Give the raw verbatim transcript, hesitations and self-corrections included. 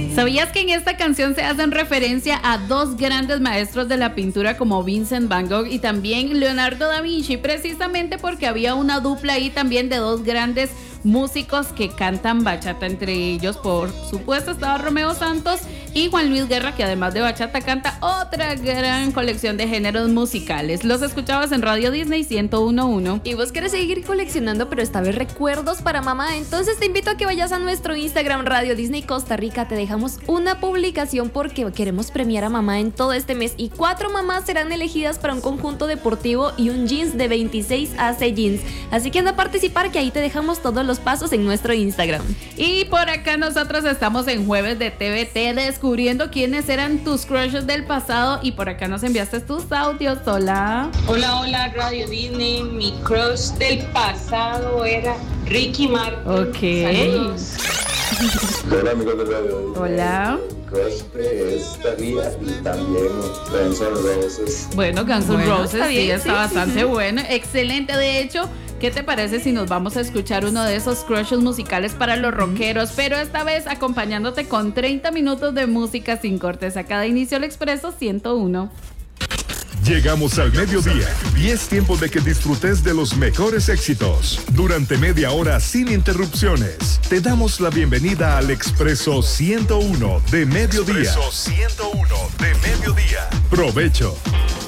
¿Sabías que en esta canción se hacen referencia a dos grandes maestros de la pintura como Vincent Van Gogh y también Leonardo da Vinci? Precisamente porque había una dupla ahí también de dos grandes músicos que cantan bachata. Entre ellos, por supuesto, estaba Romeo Santos y Juan Luis Guerra, que además de bachata canta otra gran colección de géneros musicales. Los escuchabas en Radio Disney ciento uno punto uno. Y vos querés seguir coleccionando, pero esta vez recuerdos para mamá, entonces te invito a que vayas a nuestro Instagram Radio Disney Costa Rica. Te dejamos una publicación porque queremos premiar a mamá en todo este mes y cuatro mamás serán elegidas para un conjunto deportivo y un jeans de veintiséis A C Jeans. Así que anda a participar, que ahí te dejamos todos los pasos en nuestro Instagram. Y por acá nosotros estamos en Jueves de T V T descubriendo quiénes eran tus crushes del pasado, y por acá nos enviaste tus audios. Hola. Hola, hola Radio Disney. Mi crush del pasado era Ricky Martin. Ok. Saludos. Hola amigos de Radio Disney. Hola. Crush es Thalía y también Guns N' Roses. Bueno, Guns N' Bueno, Roses está bien, sí, está sí, bastante sí, sí. bueno. Excelente, de hecho. ¿Qué te parece si nos vamos a escuchar uno de esos crushes musicales para los rockeros? Pero esta vez acompañándote con treinta minutos de música sin cortes a cada inicio del Expreso ciento uno. Llegamos al mediodía y es tiempo de que disfrutes de los mejores éxitos. Durante media hora sin interrupciones, te damos la bienvenida al Expreso ciento uno de mediodía. Expreso ciento uno de mediodía. Provecho.